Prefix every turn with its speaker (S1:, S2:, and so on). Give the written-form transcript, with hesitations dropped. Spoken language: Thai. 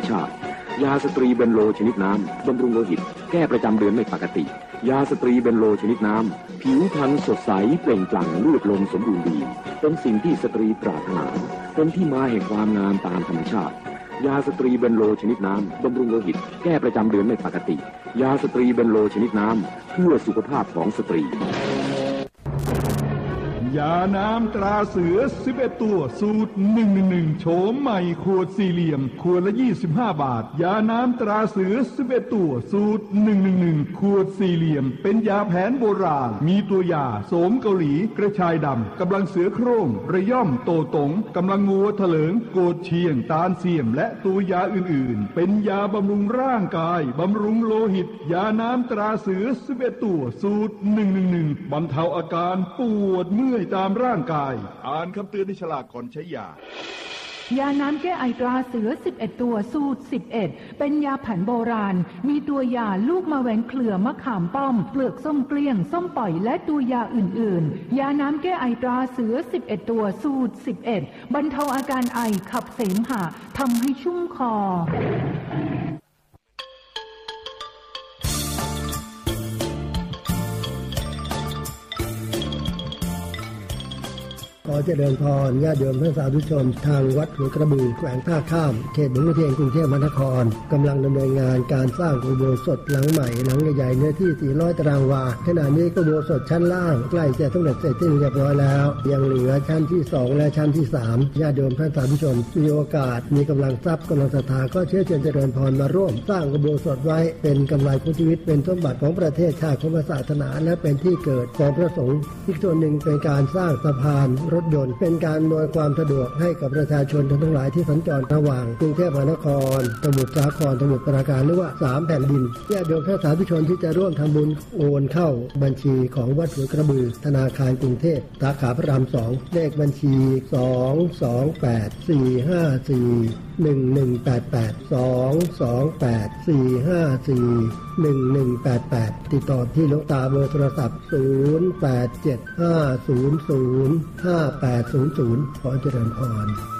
S1: ชาติยาสตรีเบนโลชนิดน้ำบำรุงโลหิตแก้ประจำเดือนไม่ปกติยาสตรีเบนโลชนิดน้ำผิวพรรณสดใสเปล่งปลั่งรูปลมสมบูรณ์ดีเป็นสิ่งที่สตรีปรารถนาเป็นที่มาแห่งความงามตามธรรมชาติยาสตรีเบนโลชนิดน้ำบำรุงโลหิตแก้ประจำเดือนไม่ปกติยาสตรีเบนโลชนิดน้ำเพื่อสุขภาพของสตรี
S2: ยาน้ำตราเสือ11ตัวสูตร111โฉมใหม่ขวดสี่เหลี่ยมขวดละ25 บาทยาน้ำตราเสือ11ตัวสูตร111ขวดสี่เหลี่ยมเป็นยาแผนโบราณมีตัวยาโสมเกาหลีกระชายดำกำลังเสือโคร่งระย่อมโตตงกำลังงัวเถลิงโกดเชียงตาลเสียมและตัวยาอื่นๆเป็นยาบำรุงร่างกายบำรุงโลหิตยาน้ำตราเสือ11ตัวสูตร111บรรเทาอาการปวดเมื่อยตามร่างกายอ่านคำเตือนในฉลากก่อนใช้ยาย
S3: าน้ำแก้ไอตราเสือ11ตัวสูตร11เป็นยาแผนโบราณมีตัวยาลูกมะแหวงเครือมะขามป้อมเปลือกส้มเกลี้ยงส้มปล่อยและตัวยาอื่นๆยาน้ำแก้ไอตราเสือ11ตัวสูตร11บรรเทาอาการไอขับเสมหะทำให้ชุ่มคอ
S4: ขอเจริญพรญาติโยมท่านสาธุชนทางวัดหัวกระบือแขวงท่าข้ามเขตบางขุนเทียนกรุงเทพมหานครกำลังดำเนินงานการสร้างอุโบสถหลังใหม่หลังใหญ่ๆเนื้อที่400 ตารางวาขณะนี้อุโบสถชั้นล่างใกล้จะสำเร็จเสร็จสิ้นเรียบร้อยแล้วยังเหลือชั้นที่2และชั้นที่3ญาติโยมท่านสาธุชนมีโอกาสมีกำลังทรัพย์กำลังศรัทธาก็เชิญเจริญพรมาร่วมสร้างอุโบสถไว้เป็นกำไรของชีวิตเป็นสมบัติของประเทศชาติของศาสนาและเป็นที่เกิดของพระสงฆ์อีกส่วนหนึ่งเป็นการสร้างสะพานรถยนต์เป็นการอำนวยความสะดวกให้กับประชาชนทั้งหลายที่สัญจรระหว่างกรุงเทพมหานครสมุทรสาครสมุทรปราการหรือว่า3แผ่นดินญาติโยมท่านสาธุชนที่จะร่วมทำบุญโอนเข้าบัญชีของวัดหัวกระบือธนาคารกรุงเทพสาขาพระราม2เลขบัญชี228454188ติดต่อที่หลวงตาเบอร์โทรศัพท์0875005800ขอเจริญพร